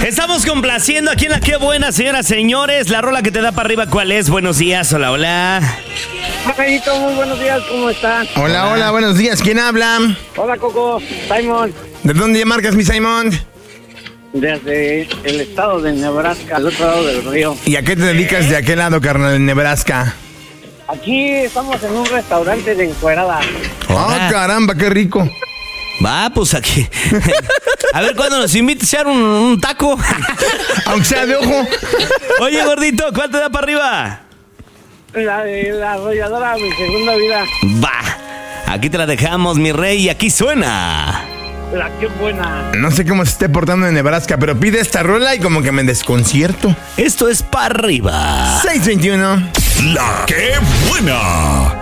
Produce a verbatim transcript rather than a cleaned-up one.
Estamos complaciendo aquí en la Qué Buena, señoras, señores. La rola que te da para arriba, ¿cuál es? Buenos días, hola, hola. Amiguito, muy buenos días, ¿cómo están? Hola, hola, hola, buenos días. ¿Quién habla? Hola, Coco, Simon. ¿De dónde marcas, mi Simon? Desde el estado de Nebraska, al otro lado del río. ¿Y a qué te dedicas de aquel lado, carnal, en Nebraska? Aquí estamos en un restaurante de encuerada. ¡Ah, oh, caramba, qué rico! Va, pues aquí. A ver, ¿cuándo nos invitas a echar un, un taco? Aunque sea de ojo. Oye, gordito, ¿cuál te da para arriba? La de la arrolladora, mi segunda vida. Va, aquí te la dejamos, mi rey, y aquí suena. La Qué Buena. No sé cómo se esté portando en Nebraska, pero pide esta rola y como que me desconcierto. Esto es para arriba. seis veintiuno. La Qué Buena.